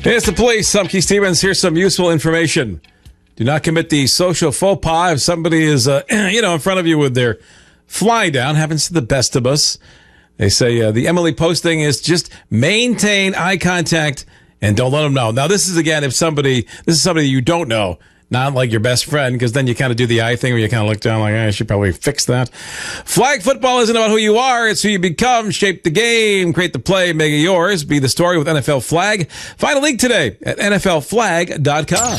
It's the police. I'm Keith Stevens. Here's some useful information. Do not commit the social faux pas if somebody is, in front of you with their fly down. Happens to the best of us. They say the Emily Post thing is just maintain eye contact and don't let them know. Now, this is, again, this is somebody you don't know, not like your best friend, because then you kind of do the eye thing where you kind of look down like, I should probably fix that. Flag football isn't about who you are. It's who you become. Shape the game. Create the play. Make it yours. Be the story with NFL Flag. Find a link today at NFLflag.com.